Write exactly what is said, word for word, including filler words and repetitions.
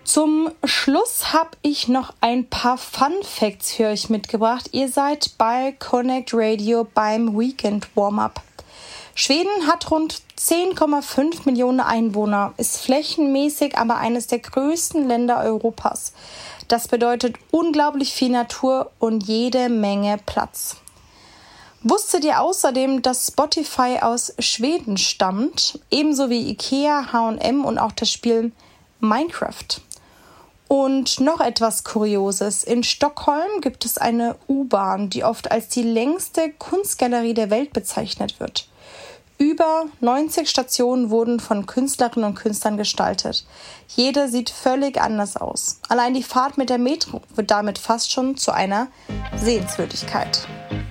Zum Schluss habe ich noch ein paar Fun Facts für euch mitgebracht. Ihr seid bei Connect Radio beim Weekend Warm-Up. Schweden hat rund zehn Komma fünf Millionen Einwohner, ist flächenmäßig aber eines der größten Länder Europas. Das bedeutet unglaublich viel Natur und jede Menge Platz. Wusstet ihr außerdem, dass Spotify aus Schweden stammt, ebenso wie Ikea, H und M und auch das Spiel Minecraft? Und noch etwas Kurioses. In Stockholm gibt es eine U-Bahn, die oft als die längste Kunstgalerie der Welt bezeichnet wird. Über neunzig Stationen wurden von Künstlerinnen und Künstlern gestaltet. Jede sieht völlig anders aus. Allein die Fahrt mit der Metro wird damit fast schon zu einer Sehenswürdigkeit.